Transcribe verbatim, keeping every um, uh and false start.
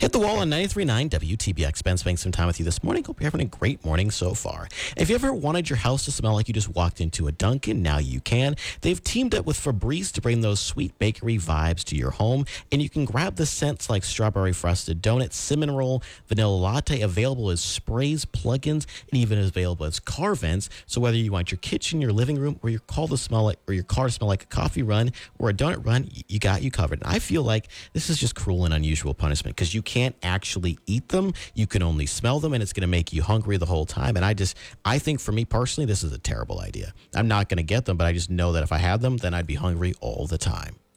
At the Wall on ninety-three point nine W T B X. Ben spending some time with you this morning. Hope you're having a great morning so far. If you ever wanted your house to smell like you just walked into a Dunkin', now you can. They've teamed up with Febreze to bring those sweet bakery vibes to your home, and you can grab the scents like strawberry frosted donut, cinnamon roll, vanilla latte, available as sprays, plugins, and even available as car vents. So whether you want your kitchen, your living room, or your car to smell like, or your car to smell like a coffee run or a donut run, you got you covered. And I feel like this is just cruel and unusual punishment because you can't actually eat them. You can only smell them, and it's going to make you hungry the whole time. And I just, I think for me personally, this is a terrible idea. I'm not going to get them, but I just know that if I had them, then I'd be hungry all the time.